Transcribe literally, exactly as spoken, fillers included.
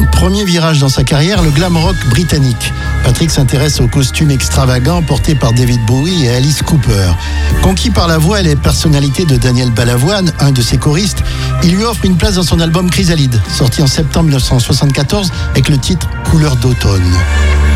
Premier virage dans sa carrière, le glam rock britannique. Patrick s'intéresse aux costumes extravagants portés par David Bowie et Alice Cooper. Conquis par la voix et les personnalités de Daniel Balavoine, un de ses choristes, il lui offre une place dans son album Chrysalide, sorti en septembre mille neuf cent soixante-quatorze avec le titre Couleur d'automne.